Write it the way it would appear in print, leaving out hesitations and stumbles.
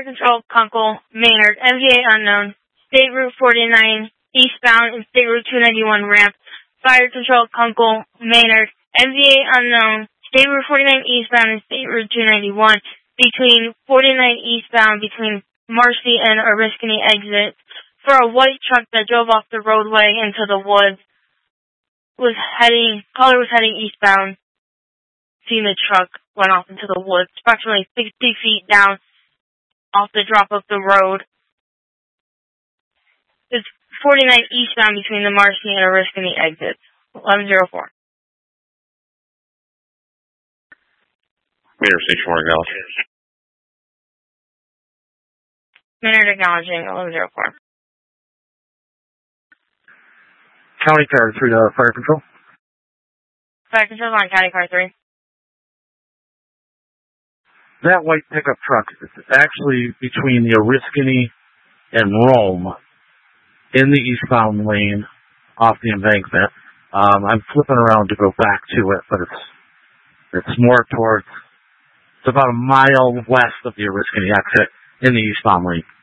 Fire Control Kunkel, Maynard, MVA unknown, State Route 49 eastbound and State Route 291 ramp. Fire Control Kunkel, Maynard, MVA unknown, State Route 49 eastbound and State Route 291 between 49 eastbound between Marcy and Oriskany exit for a white truck that drove off the roadway into the woods. Caller was heading eastbound. Seeing the truck went off into the woods, approximately 60 feet down off the drop of the road. It's 49 eastbound between the Marcy and Oriskany exits. 1104. Maynard Station 4 acknowledging. Maynard acknowledging 1104. County Car 3 to Fire Control. Fire Control on County Car 3. That white pickup truck is actually between the Oriskany and Rome in the eastbound lane off the embankment. I'm flipping around to go back to it, but it's more towards, it's about a mile west of the Oriskany exit in the eastbound lane.